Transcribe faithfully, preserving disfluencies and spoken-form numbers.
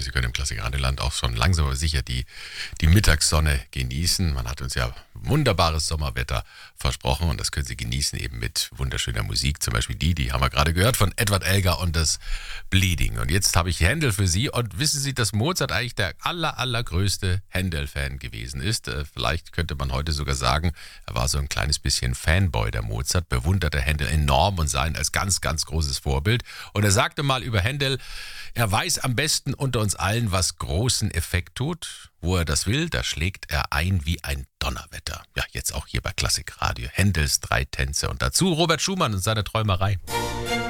Sie können im Klassik-Radioland auch schon langsam aber sicher die, die Mittagssonne genießen. Man hat uns ja wunderbares Sommerwetter versprochen und das können Sie genießen eben mit wunderschöner Musik. Zum Beispiel die, die haben wir gerade gehört von Edward Elgar und das Bleeding. Und jetzt habe ich Händel für Sie und wissen Sie, dass Mozart eigentlich der aller, allergrößte Händel-Fan gewesen ist. Vielleicht könnte man heute sogar sagen, er war so ein kleines bisschen Fanboy der Mozart, bewunderte Händel enorm und sah ihn als ganz, ganz großes Vorbild. Und er sagte mal über Händel, er weiß am besten unter uns allen, was großen Effekt tut. Wo er das will, da schlägt er ein wie ein Donnerwetter. Ja, jetzt auch hier bei Klassikradio. Händels drei Tänze und dazu Robert Schumann und seine Träumerei.